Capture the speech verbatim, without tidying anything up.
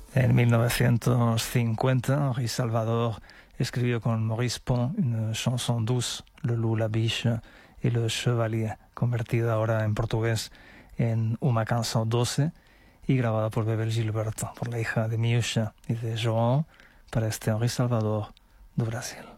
En mil novecientos cincuenta, Henri Salvador escribió con Maurice Pont una chanson douce, Le Loup, la Biche et le Chevalier, convertida ahora en portugués en Uma Canção Doce y grabada por Bebel Gilberto, por la hija de Miúcha y de João, para este Henri Salvador do Brasil.